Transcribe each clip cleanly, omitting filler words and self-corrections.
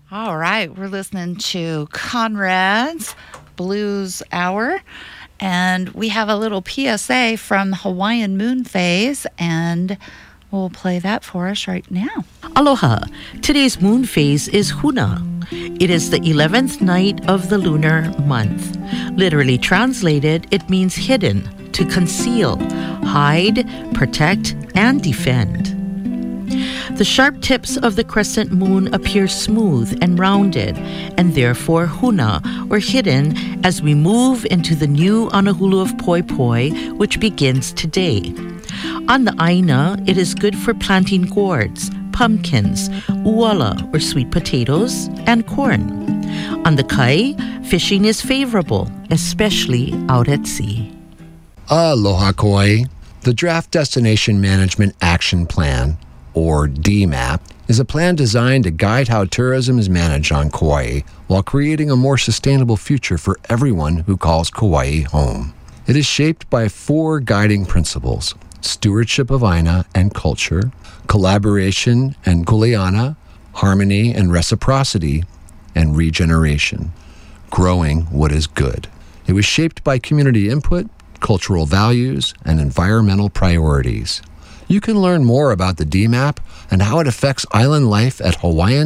All right, we're listening to Conrad's Blues Hour, and we have a little PSA from Hawaiian Moon Phase, and we'll play that for us right now. Aloha. Today's moon phase is Huna. It is the 11th night of the lunar month. Literally translated, it means hidden, to conceal, hide, protect, and defend. The sharp tips of the crescent moon appear smooth and rounded, and therefore huna, or hidden, as we move into the new Anahulu of Poi Poi, which begins today. On the Aina, it is good for planting gourds, pumpkins, uala, or sweet potatoes, and corn. On the Kai, fishing is favorable, especially out at sea. Aloha Kauai. The Draft Destination Management Action Plan, or DMAP, is a plan designed to guide how tourism is managed on Kauai while creating a more sustainable future for everyone who calls Kauai home. It is shaped by 4 guiding principles: stewardship of Aina and culture, collaboration and kuleana, harmony and reciprocity, and regeneration, growing what is good. It was shaped by community input, cultural values, and environmental priorities. You can learn more about the DMAP and how it affects island life at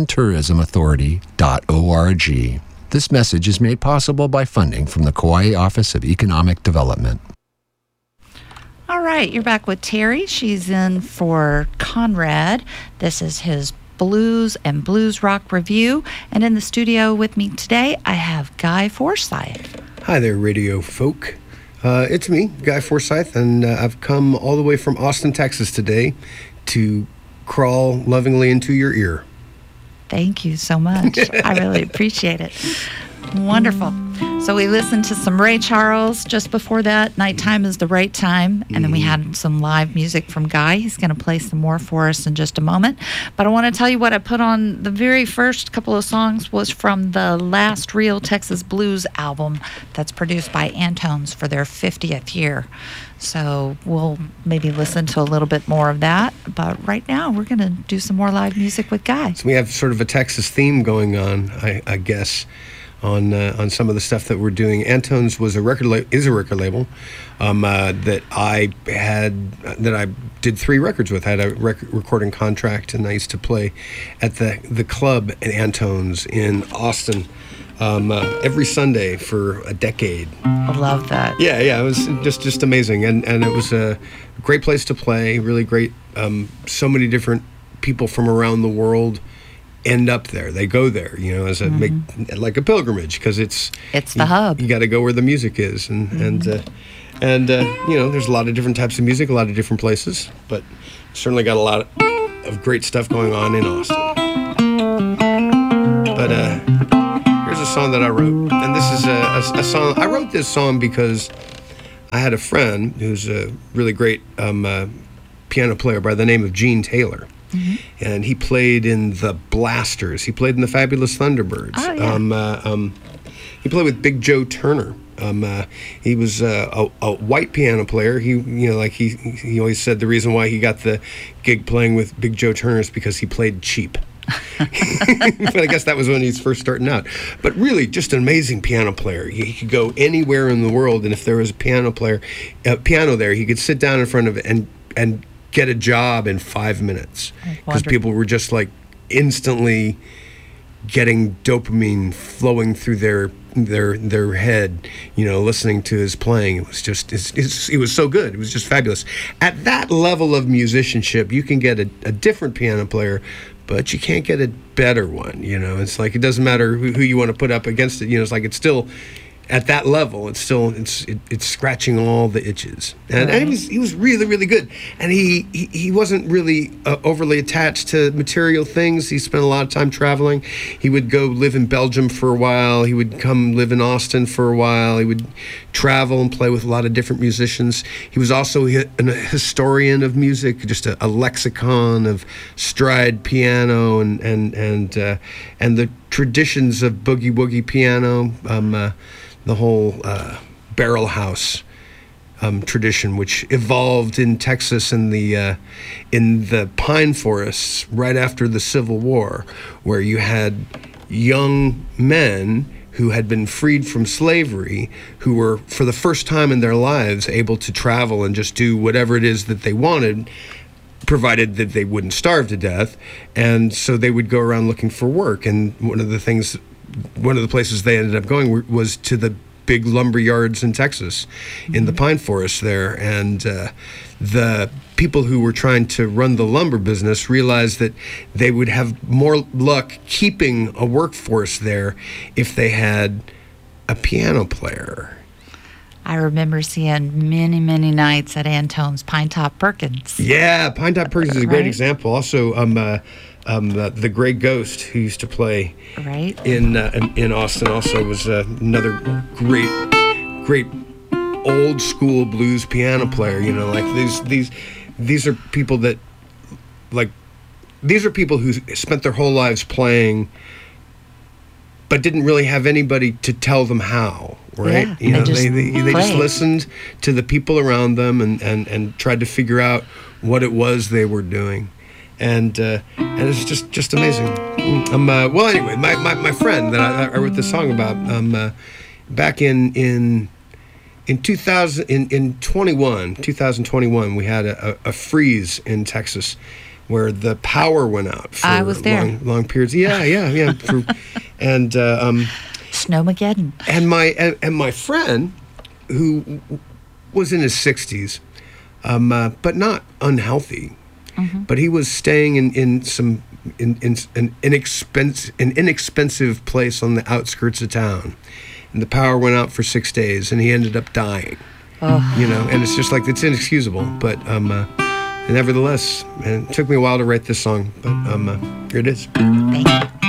hawaiiantourismauthority.org. This message is made possible by funding from the Kauai Office of Economic Development. All right, you're back with Terry. She's in for Conrad. This is his blues and blues rock review. And in the studio with me today, I have Guy Forsyth. Hi there, radio folk. It's me, Guy Forsyth, and I've come all the way from Austin, Texas today to crawl lovingly into your ear. Thank you so much. I really appreciate it. Wonderful. So we listened to some Ray Charles just before that. Nighttime is the right time. And then we had some live music from Guy. He's going to play some more for us in just a moment. But I want to tell you what I put on the very first couple of songs was from the last Real Texas Blues album that's produced by Antones for their 50th year. So we'll maybe listen to a little bit more of that. But right now, we're going to do some more live music with Guy. So we have sort of a Texas theme going on, I guess, on some of the stuff that we're doing. Antones was a record label that I did 3 records with. I had a recording contract, and I used to play at the club at Antones in Austin every Sunday for a decade. I love that. Yeah, it was just amazing, and it was a great place to play. Really great. So many different people from around the world end up there. They go there, as make like a pilgrimage, because it's the hub. You got to go where the music is, and there's a lot of different types of music, a lot of different places, but certainly got a lot of great stuff going on in Austin. But here's a song that I wrote, and this is a song. I wrote this song because I had a friend who's a really great piano player by the name of Gene Taylor. Mm-hmm. And he played in the Blasters. He played in the Fabulous Thunderbirds. Oh, yeah. He played with Big Joe Turner. He was a white piano player. He always said the reason why he got the gig playing with Big Joe Turner is because he played cheap. But I guess that was when he's first starting out. But really, just an amazing piano player. He could go anywhere in the world, and if there was a piano there, he could sit down in front of it and get a job in 5 minutes, because people were just like instantly getting dopamine flowing through their head, listening to his playing. It was just it was so good. It was just fabulous. At that level of musicianship, you can get a different piano player, but you can't get a better one. It's like it doesn't matter who you want to put up against it. It's like it's still. At that level, it's scratching all the itches, and he was really, really good. And he wasn't really overly attached to material things. He spent a lot of time traveling. He would go live in Belgium for a while. He would come live in Austin for a while. He would travel and play with a lot of different musicians. He was also a historian of music, just a lexicon of stride piano and the traditions of boogie woogie piano. The whole barrel house tradition, which evolved in Texas in the pine forests right after the Civil War, where you had young men who had been freed from slavery, who were, for the first time in their lives, able to travel and just do whatever it is that they wanted, provided that they wouldn't starve to death. And so they would go around looking for work. And one of the places they ended up going was to the big lumber yards in Texas, in the pine forest there. And the people who were trying to run the lumber business realized that they would have more luck keeping a workforce there if they had a piano player. I remember seeing many, many nights at Antone's Pinetop Perkins. Yeah, Pinetop Perkins is a great Right. example. Also, the Grey Ghost, who used to play Right. in Austin, also was another great old school blues piano player. You know, like these are people that, like, these are people who spent their whole lives playing, but didn't really have anybody to tell them how. Right? Yeah, You know, they they just played. listened to the people around them and tried to figure out what it was they were doing. And it's just amazing. Well, anyway, my friend that I wrote this song about, back in 2021, we had a freeze in Texas where the power went out for I was there. long periods. Yeah. And Snowmageddon. and my friend, who was in his 60s, but not unhealthy, but he was staying in an inexpensive place on the outskirts of town, and the power went out for 6 days, and he ended up dying. You know, and it's just like, it's inexcusable, but nevertheless, and it took me a while to write this song, but here it is. Thank you.